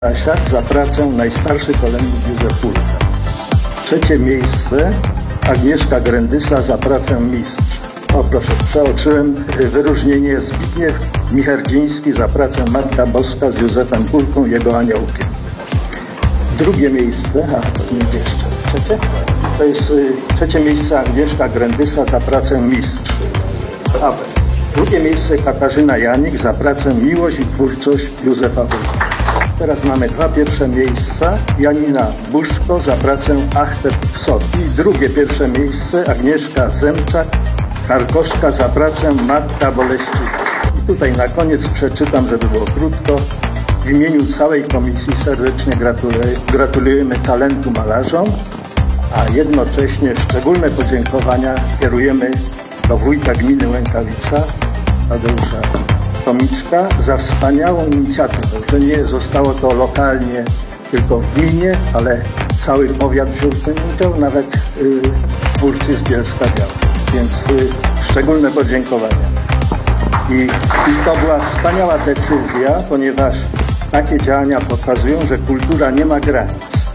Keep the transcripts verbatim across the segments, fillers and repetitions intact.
Stasiak za pracę najstarszy kolędnik Józef Hulka. Trzecie miejsce Agnieszka Grędysa za pracę mistrz. O proszę, przeoczyłem wyróżnienie Zbigniew Micherdziński za pracę Matka Boska z Józefem Hulką, jego aniołkiem. Drugie miejsce, a to nie jeszcze, trzecie? To jest y, trzecie miejsce Agnieszka Grędysa za pracę mistrz. A drugie miejsce Katarzyna Janik za pracę Miłość i twórczość Józefa Hulka. Teraz mamy dwa pierwsze miejsca. Janina Buszko za pracę Achtep Sok. I drugie pierwsze miejsce Agnieszka Zemczak, Karkoszka za pracę Marta Boleściwa. I tutaj na koniec przeczytam, żeby było krótko. W imieniu całej komisji serdecznie gratuluję, gratulujemy talentu malarzom, a jednocześnie szczególne podziękowania kierujemy do wójta gminy Łękawica, Tadeusza Tomiczka, za wspaniałą inicjatywę, że nie zostało to lokalnie tylko w gminie, ale cały powiat wziął w tym udział, nawet y, twórcy z Bielska-Białej. Więc y, szczególne podziękowania. I, I to była wspaniała decyzja, ponieważ takie działania pokazują, że kultura nie ma granic,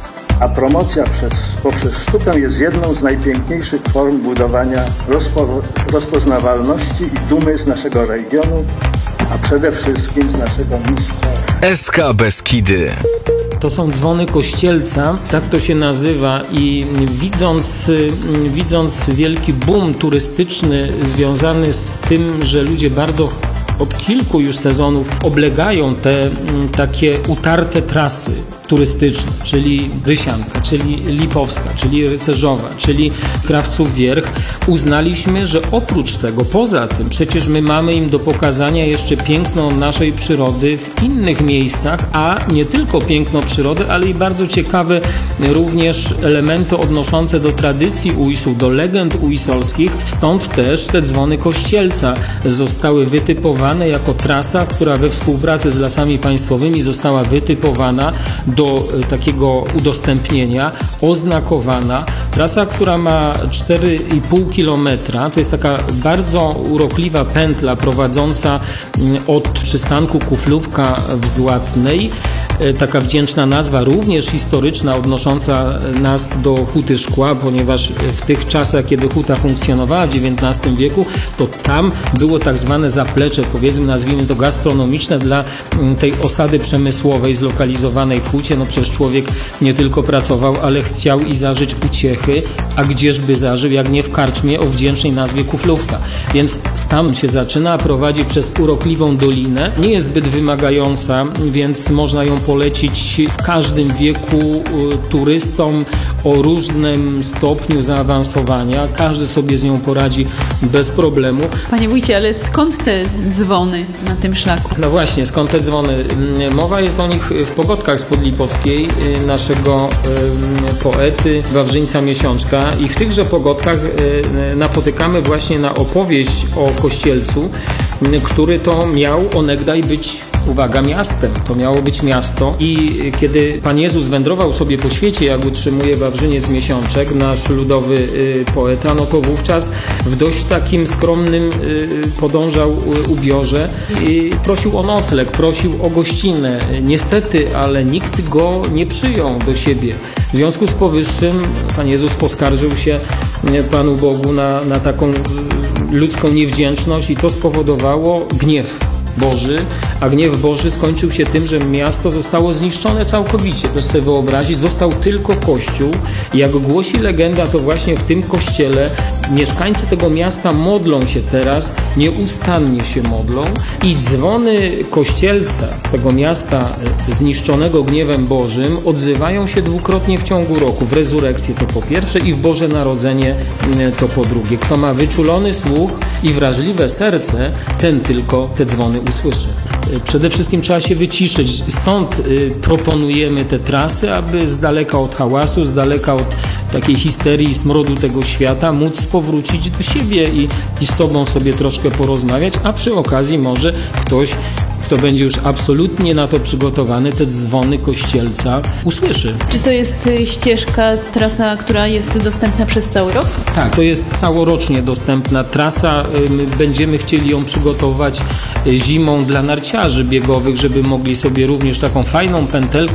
a promocja przez, poprzez sztukę jest jedną z najpiękniejszych form budowania rozpo, rozpoznawalności i dumy z naszego regionu, a przede wszystkim z naszego mistrza. S K Beskidy. To są dzwony Kościelca, tak to się nazywa, i widząc, widząc wielki boom turystyczny związany z tym, że ludzie bardzo od kilku już sezonów oblegają te takie utarte trasy turystyczne, czyli Rysianka, czyli Lipowska, czyli Rycerzowa, czyli Krawców Wierch, uznaliśmy, że oprócz tego, poza tym, przecież my mamy im do pokazania jeszcze piękno naszej przyrody w innych miejscach, a nie tylko piękno przyrody, ale i bardzo ciekawe również elementy odnoszące do tradycji ujsów, do legend ujsolskich, stąd też te dzwony Kościelca zostały wytypowane jako trasa, która we współpracy z Lasami Państwowymi została wytypowana do takiego udostępnienia, oznakowana. Trasa, która ma cztery i pół kilometra, to jest taka bardzo urokliwa pętla prowadząca od przystanku Kuflówka w Złatnej. Taka wdzięczna nazwa, również historyczna, odnosząca nas do Huty Szkła, ponieważ w tych czasach, kiedy huta funkcjonowała w dziewiętnastym wieku, to tam było tak zwane zaplecze, powiedzmy, nazwijmy to gastronomiczne, dla tej osady przemysłowej zlokalizowanej w hucie. No przecież człowiek nie tylko pracował, ale chciał i zażyć uciechy, a gdzieżby zażył, jak nie w karczmie o wdzięcznej nazwie Kuflówka. Więc stamtąd się zaczyna, a prowadzi przez urokliwą dolinę. Nie jest zbyt wymagająca, więc można ją polecić w każdym wieku y, turystom o różnym stopniu zaawansowania. Każdy sobie z nią poradzi bez problemu. Panie wójcie, ale skąd te dzwony na tym szlaku? No właśnie, skąd te dzwony? Mowa jest o nich w Pogodkach spod Lipowskiej, naszego y, poety Wawrzyńca Miesiączka, i w tychże Pogodkach y, napotykamy właśnie na opowieść o Kościelcu, y, który to miał onegdaj być, uwaga, miastem. To miało być miasto i kiedy Pan Jezus wędrował sobie po świecie, jak utrzymuje Wawrzyniec Miesiączek, nasz ludowy y, poeta, no to wówczas w dość takim skromnym y, podążał y, ubiorze i prosił o nocleg, prosił o gościnę. Niestety, ale nikt go nie przyjął do siebie. W związku z powyższym Pan Jezus poskarżył się Panu Bogu na, na taką y, ludzką niewdzięczność i to spowodowało gniew Boży, a gniew Boży skończył się tym, że miasto zostało zniszczone całkowicie. Proszę sobie wyobrazić, został tylko kościół. Jak głosi legenda, to właśnie w tym kościele mieszkańcy tego miasta modlą się teraz, nieustannie się modlą, i dzwony Kościelca, tego miasta zniszczonego gniewem Bożym, odzywają się dwukrotnie w ciągu roku. W rezurekcję to po pierwsze i w Boże Narodzenie to po drugie. Kto ma wyczulony słuch i wrażliwe serce, ten tylko te dzwony usłyszy. Przede wszystkim trzeba się wyciszyć. Stąd y, proponujemy te trasy, aby z daleka od hałasu, z daleka od takiej histerii i smrodu tego świata móc powrócić do siebie i, i z sobą sobie troszkę porozmawiać, a przy okazji może ktoś, kto będzie już absolutnie na to przygotowany, te dzwony Kościelca usłyszy. Czy to jest ścieżka, trasa, która jest dostępna przez cały rok? Tak, to jest całorocznie dostępna trasa. My będziemy chcieli ją przygotować zimą dla narciarzy biegowych, żeby mogli sobie również taką fajną pętelkę